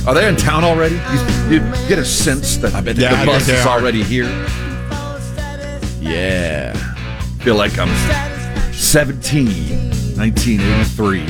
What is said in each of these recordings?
Are they in town already? You get a sense that the bus is already here. Yeah. Feel like I'm 17, 1983.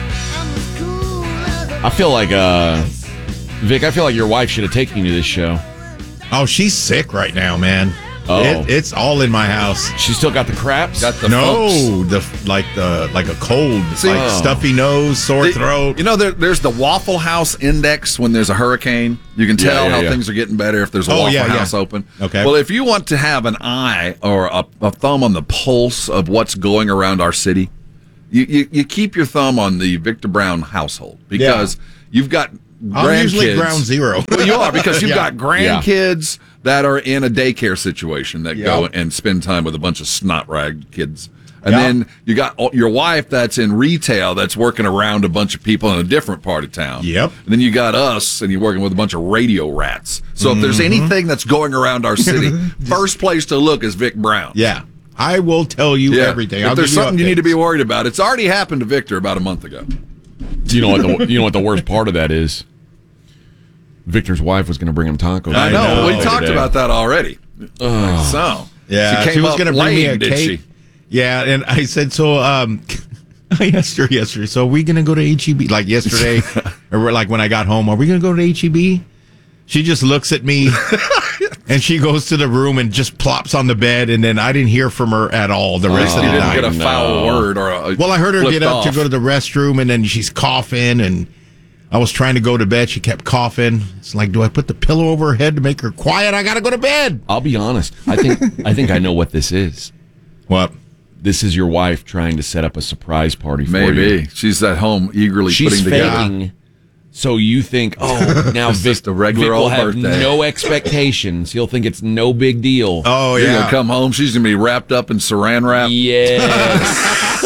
I feel like, Vic, I feel like your wife should have taken you to this show. Oh, she's sick right now, man. Oh. It's all in my house. She still got the craps? Got the like a cold, stuffy nose, sore throat. You know, there's the Waffle House index when there's a hurricane. You can tell how things are getting better if there's a Waffle House open. Okay. Well, if you want to have an eye or a thumb on the pulse of what's going around our city, you keep your thumb on the Victor Brown household because you've got grandkids. I'm usually ground zero. Well, you are because you've got grandkids that are in a daycare situation that go and spend time with a bunch of snot-ragged kids. And then you got your wife that's in retail that's working around a bunch of people in a different part of town. Yep. And then you got us, and you're working with a bunch of radio rats. So if there's anything that's going around our city, first place to look is Vic Brown. Yeah. I will tell you everything. If there's something you need to be worried about, it's already happened to Victor about a month ago. You know what the worst part of that is? Victor's wife was going to bring him tacos. I know. We talked about that already. So she was going to bring me a did cake. she? Yeah, and I said so. I asked her yesterday. So are we going to go to HEB? Like yesterday, or like when I got home, are we going to go to HEB? She just looks at me, and she goes to the room and just plops on the bed, and then I didn't hear from her at all the rest of the night. You didn't get a foul word or a Well, I heard her get up to to go to the restroom, and then she's coughing, and I was trying to go to bed. She kept coughing. It's like, do I put the pillow over her head to make her quiet? I got to go to bed. I'll be honest. I think I know what this is. What? This is your wife trying to set up a surprise party for you. Maybe. She's at home eagerly putting together. She's faking. So you think, now Vic will have birthday. no expectations. He'll think it's no big deal. Oh, You're going to come home. She's going to be wrapped up in saran wrap. Yes.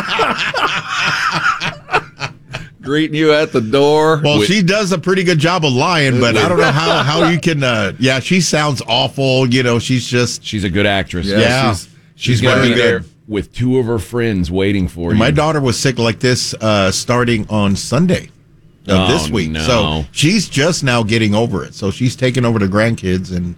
Greeting you at the door. Well, she does a pretty good job of lying, but I don't know how you can. She sounds awful. You know, she's a good actress. Yeah. She's going to be there with two of her friends waiting for you. My daughter was sick like this starting on Sunday of this week. No. So she's just now getting over it. So she's taking over the grandkids, and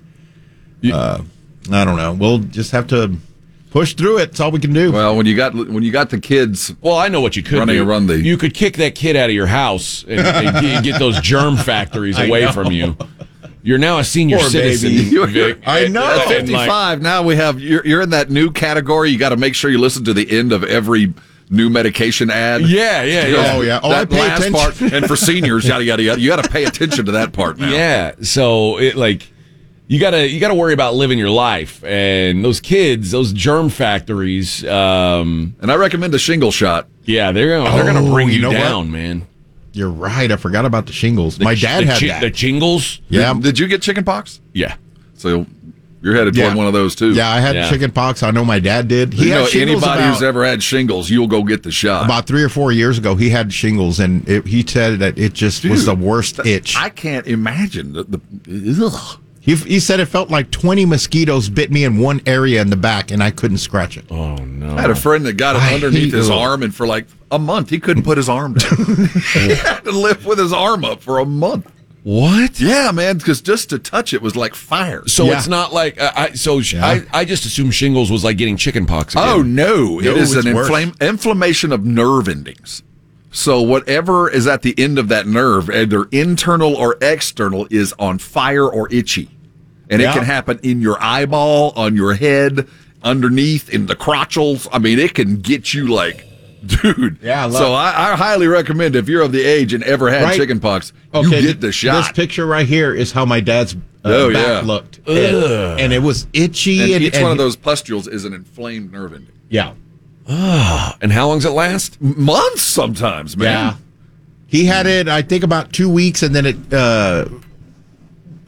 I don't know. We'll just have to push through it. That's all we can do. Well, when you got the kids, well, I know what you could do. You could kick that kid out of your house and get those germ factories away from you. You're now a senior citizen, Vic. I know. At 55, now we have you're in that new category. You got to make sure you listen to the end of every new medication ad. Yeah. Oh, yeah. Oh, I pay last attention. part, and for seniors, yada yada yada. You got to pay attention to that part now. Yeah. So you gotta worry about living your life, and those kids, those germ factories. And I recommend a shingle shot. Yeah, they're gonna bring you down, what? Man. You're right. I forgot about the shingles. My dad had that. The jingles. Yeah. Did you get chicken pox? Yeah. So you're headed toward one of those too. Yeah, I had chicken pox. I know my dad did. He had shingles anybody who's ever had shingles, you'll go get the shot. About 3 or 4 years ago, he had shingles, and he said that it just was the worst itch. I can't imagine ugh. He said it felt like 20 mosquitoes bit me in one area in the back, and I couldn't scratch it. Oh, no. I had a friend that got it underneath his arm, and for like a month, he couldn't put his arm down. He had to live with his arm up for a month. What? Yeah, man, because just to touch it was like fire. So it's not like I just assumed shingles was like getting chicken pox again. Oh, no. It is an inflammation of nerve endings. So whatever is at the end of that nerve, either internal or external, is on fire or itchy. And it can happen in your eyeball, on your head, underneath, in the crotchals. I mean, it can get you like, dude. Yeah. So I highly recommend, if you're of the age and ever had chicken pox, you get the shot. This picture right here is how my dad's back looked. And it was itchy. And each one of those pustules is an inflamed nerve ending. Yeah. And how long does it last? Months sometimes, man. Yeah. He had it, I think, about 2 weeks, and then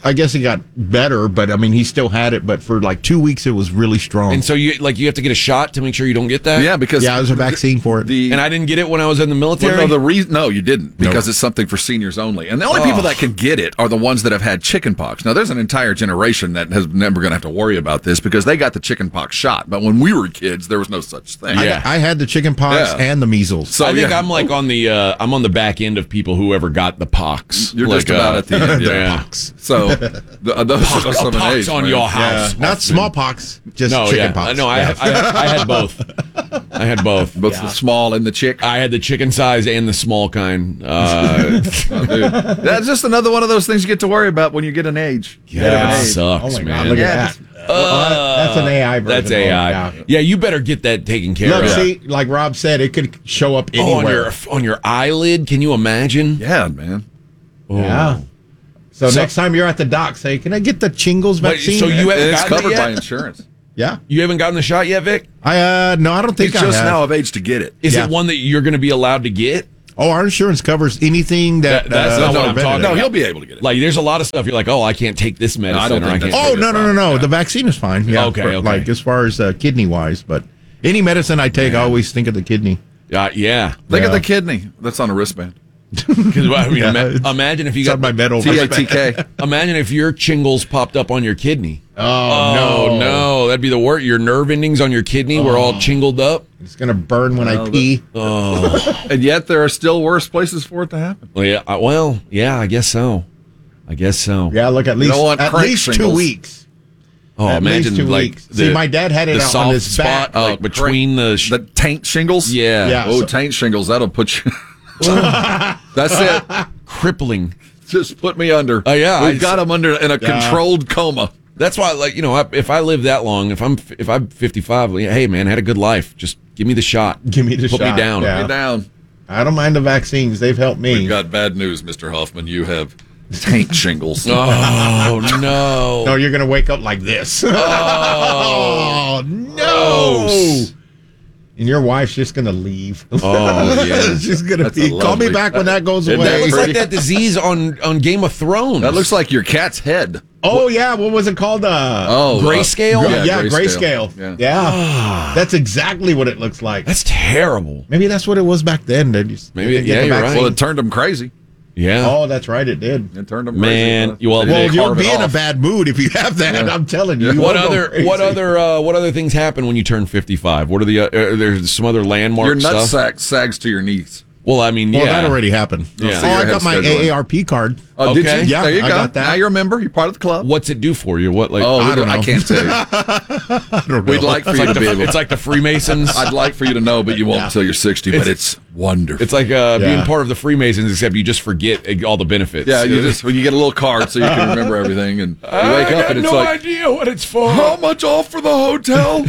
I guess he got better, but I mean, he still had it. But for like 2 weeks, it was really strong. And so you have to get a shot to make sure you don't get that. Yeah, because there's a vaccine for it. And I didn't get it when I was in the military. Well, no, you didn't, because it's something for seniors only. And the only people that can get it are the ones that have had chickenpox. Now, there's an entire generation that has never going to have to worry about this because they got the chickenpox shot. But when we were kids, there was no such thing. Yeah, I had the chickenpox and the measles. So I think I'm like on the back end of people who ever got the pox. You're just about at the end. Yeah. Pox. So those are some pox on your house. Not smallpox, just chickenpox. No, I had both. I had both. Both the small and the chick. I had the chicken size and the small kind. That's just another one of those things you get to worry about when you get an age. Yeah, it sucks, oh my man. God, look at that. That's an AI version. That's AI. Yeah, you better get that taken care of. See, like Rob said, it could show up anywhere. On your eyelid. Can you imagine? Yeah, man. Yeah. So next time you're at the doc, say, "Can I get the shingles vaccine?" So you haven't it's gotten covered it yet? by insurance. Yeah. You haven't gotten the shot yet, Vic? No, I don't think He's I just have. now of age to get it. Is it one that you're going to be allowed to get? Oh, our insurance covers anything that. That's not what I'm talking about. No, he'll be able to get it. Like, there's a lot of stuff you're like, oh, I can't take this medicine. I don't think that's Oh, no. Yeah. The vaccine is fine. Yeah. Okay. Like as far as kidney wise, but any medicine I take, I always think of the kidney. Yeah. Think of the kidney that's on a wristband. Because imagine if you got my metal TATK. Imagine if your shingles popped up on your kidney. Oh, no, that'd be the worst. Your nerve endings on your kidney were all chingled up. It's gonna burn when I pee. And yet there are still worse places for it to happen. Yeah, I guess so. Yeah, look, at least crank 2 shingles. weeks. Oh, At imagine least 2 like weeks. See, my dad had it the out soft on his back, spot between the taint shingles. Yeah. Oh, taint shingles. That'll put you. That's it. crippling. Just put me under. Oh yeah, we've got him under in a controlled coma. That's why, like, if I live that long, if I'm 55, hey man, had a good life. Just give me the shot. Give me the shot. Put me down. Yeah. Put me down. I don't mind the vaccines; they've helped me. We've got bad news, Mr. Hoffman. You have taint shingles. Oh no! No, you're gonna wake up like this. Oh no! Gross. And your wife's just gonna leave. Oh yeah, she's gonna be. Call me back when that goes away. That looks like that disease on Game of Thrones. That looks like your cat's head. Oh yeah, what was it called? Grayscale. Grayscale. Yeah, that's exactly what it looks like. That's terrible. Maybe that's what it was back then. Maybe you're right. Well, it turned them crazy. Yeah. Oh, that's right. It did. It turned them crazy. Well, you'll be in a bad mood if you have that. Yeah. I'm telling you. What other things happen when you turn 55? What are the there's some other landmark your nut stuff? sags to your knees. Well, I mean, that already happened. Yeah. I got my AARP card. Oh, okay. Did you? Yeah, there you I go. got that. Now you're a member. You're part of the club. What's it do for you? What like? I don't know. I can't tell you. I don't know. We'd like for you to be able. It's like the Freemasons. I'd like for you to know, but you won't until you're 60. But it's wonderful. It's like being part of the Freemasons, except you just forget all the benefits. Yeah, when you get a little card so you can remember everything, and you wake up and it's no idea what it's for. How much off for the hotel?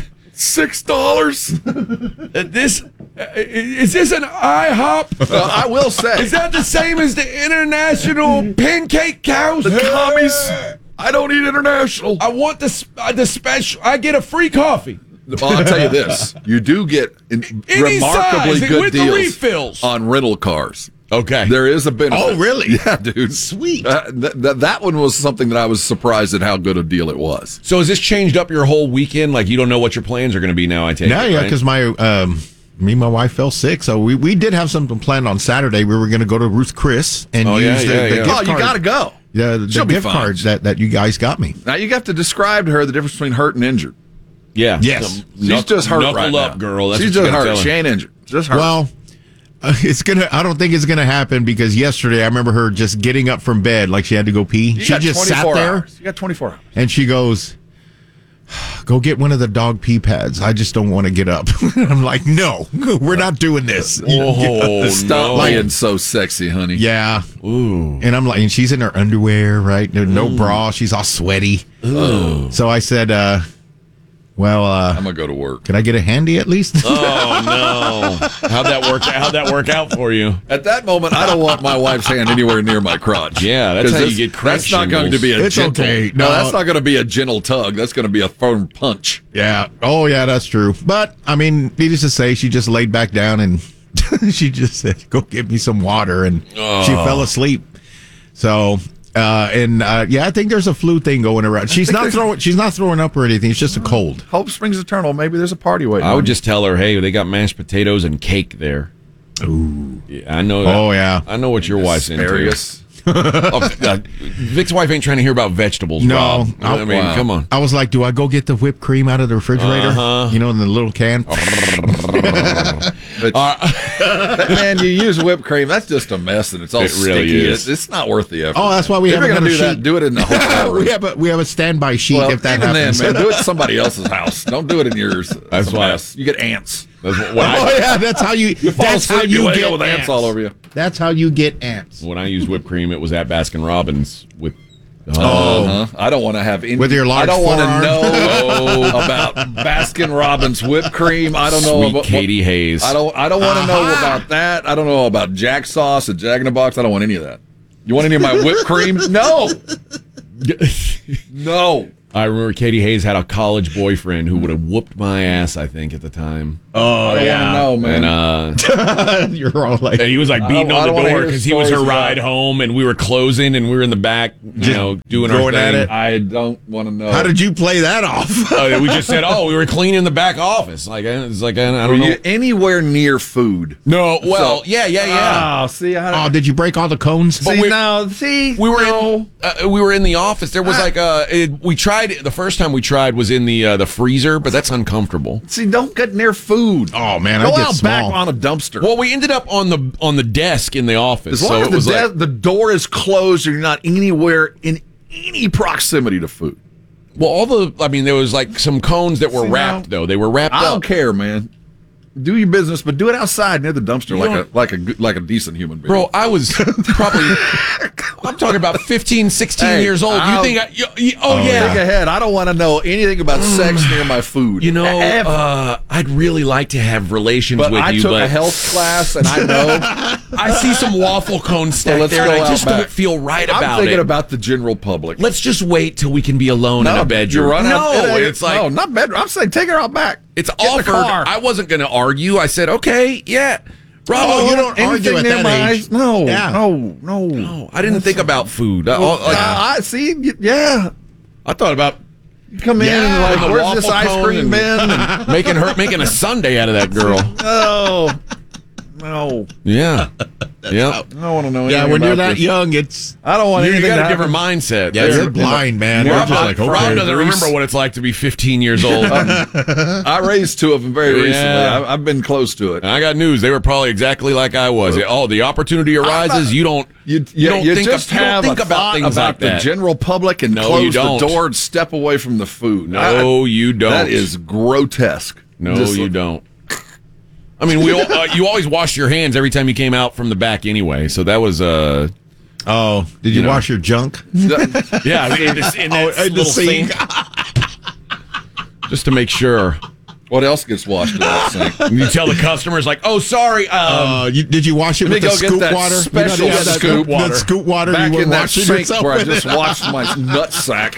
$6. Is this an IHOP? I will say, is that the same as the International Pancake House? The commies. I don't eat international. I want the special. I get a free coffee. Well, I'll tell you this: you do get remarkably size, good with deals the refills on rental cars. Okay, there is a benefit. Oh, really? Yeah, dude. Sweet. That one was something that I was surprised at how good a deal it was. So has this changed up your whole weekend? Like, you don't know what your plans are going to be now, I take it, yeah, because me and my wife fell sick, so we did have something planned on Saturday. We were going to go to Ruth Chris and use the gift card. Oh, you got to go. Yeah, the gift cards that you guys got me. Now, you have to describe to her the difference between hurt and injured. Yeah. Yes. She's just hurt right knuckle up, now. girl. That's She's what just you gotta hurt. tell She her. ain't injured. Just hurt. Well, I don't think it's gonna happen because yesterday I remember her just getting up from bed like she had to go pee. She just sat there. You got 24 hours. And she goes, "Go get one of the dog pee pads. I just don't want to get up." I'm like, "No, we're not doing this." Oh, Stop no. being so sexy, honey. Yeah. Ooh. And I'm like, and she's in her underwear, right? No bra. She's all sweaty. Ooh. So I said, I'm gonna go to work. Can I get a handy at least? Oh no! How'd that work out for you? At that moment, I don't want my wife's hand anywhere near my crotch. Yeah, that's how you get crank That's not going to shingles. be a It's gentle. okay. No, No. that's not going to be a gentle tug. That's going to be a firm punch. Yeah. Oh, yeah, that's true. But, I mean, needless to say, she just laid back down and she just said, "Go get me some water." And she fell asleep. So I think there's a flu thing going around. She's not throwing up or anything. It's just a cold. Hope springs eternal. Maybe there's a party waiting. I would just tell her, hey, they got mashed potatoes and cake there. Ooh, yeah, I know. I know what your wife's into. Vic's wife ain't trying to hear about vegetables. No, Rob. I mean, come on. I was like, do I go get the whipped cream out of the refrigerator? You know, in the little can. Man, you use whipped cream. That's just a mess, and it's all sticky. Really is. It's not worth the effort. Oh, that's why we have another sheet. That, do it in the hotel room. we have a standby sheet if that happens. Then, man, do it at somebody else's house. Don't do it in yours. That's why you get ants. That's how you. That's how you get with ants all over you. That's how you get ants. When I used whipped cream, it was at Baskin Robbins with. I don't want to have any. With your large I don't want to know about Baskin Robbins whipped cream. I don't know Sweet about Katie Hayes. I don't want to know about that. I don't know about Jack sauce at Jack in the Box. I don't want any of that. You want any of my whipped cream? No. No. I remember Katie Hayes had a college boyfriend who would have whooped my ass, I think, at the time. Oh, I don't want to know, man. And, you're all like... And he was like beating on the door because he was her ride home, and we were closing, and we were in the back, doing our thing. At it. I don't want to know. How did you play that off? We just said, we were cleaning the back office. Like, it's like, I don't know. You anywhere near food? No, well, yeah. Oh, see, did you break all the cones? We were in the office. There was we tried. The first time we tried was in the freezer, but that's uncomfortable. See, don't get near food. Oh man, go out back on a dumpster. Well, we ended up on the desk in the office. As long as the door is closed, and you're not anywhere in any proximity to food. Well, there was like some cones that were wrapped though. They were wrapped up. I don't care, man. Do your business, but do it outside near the dumpster, like a decent human being. Bro, I was probably. I'm talking about 15, 16 years old. You think? Think ahead. I don't want to know anything about sex near my food. I'd really like to have relations with you. I took a health class, and I know. I see some waffle cones stacked there, and I just don't feel right about it. I'm thinking about the general public. Let's just wait till we can be alone in a bedroom. Not bedroom. I'm saying take her out back. It's offered. I wasn't going to argue. I said, okay, yeah. Bravo, you don't argue at that age. No. I didn't think about food. I see. Yeah. I thought about come in and where's this ice cream bin? And making a sundae out of that girl. No. Yeah. Yeah. I don't want to know anything. Yeah, when you're that this. young, it's. I don't want anything. You got a different mindset. Yeah, you're blind, man. Rob doesn't remember what it's like to be 15 years old. I raised two of them very recently. I've been close to it. And I got news. They were probably exactly like I was. The opportunity arises. You don't think about things like the general public and close the door and step away from the food. No, you don't. That is grotesque. No, you don't. I mean, you always washed your hands every time you came out from the back anyway, so that was did you wash your junk? Yeah, in the sink. Just to make sure. What else gets washed in that sink? You tell the customers, like, oh, sorry. Did you wash it with the scoop water? Special scoop water. That scoop water back you were in that washing sink yourself where with. I just washed my nutsack.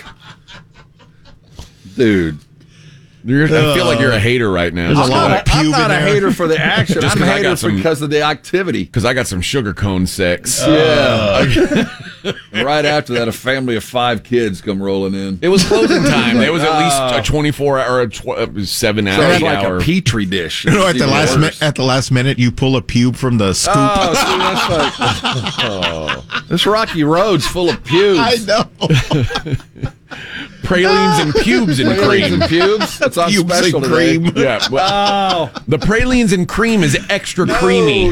Dude. I feel like you're a hater right now. I'm not a hater for the action. I'm a hater because of the activity. Because I got some sugar cone sex. Yeah. Right after that, a family of 5 kids come rolling in. It was closing time. There was at least a 24-hour or 7-hour. So like a petri dish. At the last minute, you pull a pube from the scoop. Oh, see, that's this rocky road's full of pubes. I know. Pralines and pubes and cream. And pubes? That's on pubes special and cream. Yeah. The pralines and cream is extra creamy.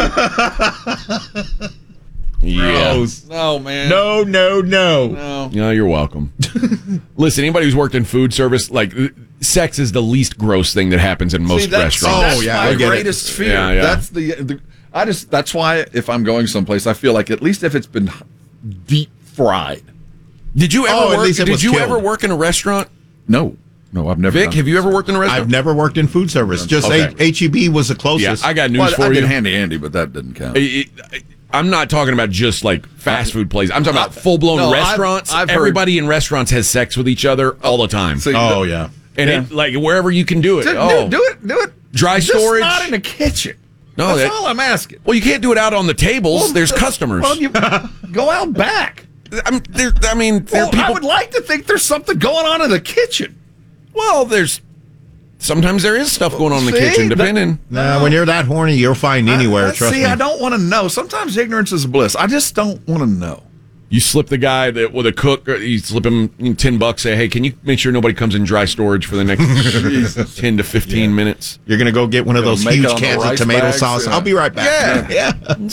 Yeah. No, man. No. No, you're welcome. Listen, anybody who's worked in food service, like, sex is the least gross thing that happens in most restaurants. That's my greatest fear. Yeah. That's that's why if I'm going someplace, I feel like at least if it's been deep fried. Did you ever work in a restaurant? No, I've never. Vic, have you ever worked in a restaurant? I've never worked in food service. Just HEB was the closest. Yeah, I got news for I you. did Handy Andy, but that didn't count. I'm not talking about just like fast food places. I'm talking about full-blown restaurants. Everybody in restaurants has sex with each other all the time. Yeah. And it, like wherever you can do it. Do it. Dry storage. Just not in the kitchen. No, that's all I'm asking. Well, you can't do it out on the tables. There's customers. Well, you go out back. there are people. I would like to think there's something going on in the kitchen. Well, sometimes there is stuff going on in the kitchen, depending. When you're that horny, you'll find anywhere. Trust me. I don't want to know. Sometimes ignorance is bliss. I just don't want to know. You slip the guy with a cook, you slip him $10, say, hey, can you make ssure nobody comes in dry storage for the next 10 to 15 minutes? You're going to go get one of those huge cans of tomato sauce. I'll be right back. Yeah.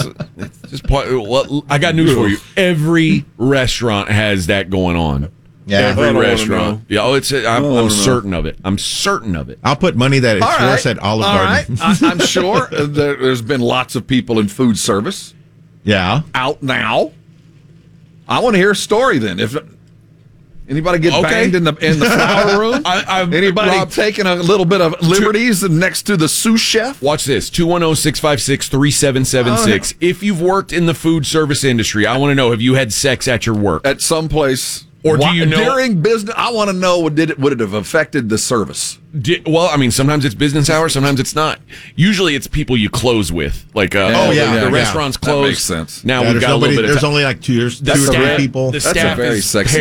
I got news for you. Every restaurant has that going on. Yeah. Every restaurant. Yeah, I'm certain of it. I'm certain of it. I'll put money that it's worse at Olive Garden. Right. I'm sure there's been lots of people in food service. Yeah. Out now. I want to hear a story then. If anybody get banged in the flower room, anybody taking a little bit of liberties next to the sous chef? Watch this, 210-656-3776. If you've worked in the food service industry, I want to know, have you had sex at your work? At some place. Or do you know during business? I want to know, would it have affected the service? Sometimes it's business hours, sometimes it's not. Usually, it's people you close with, like the restaurant's closed. That makes sense. Now we've got a little bit of there's only like two or three people. The staff very is sexy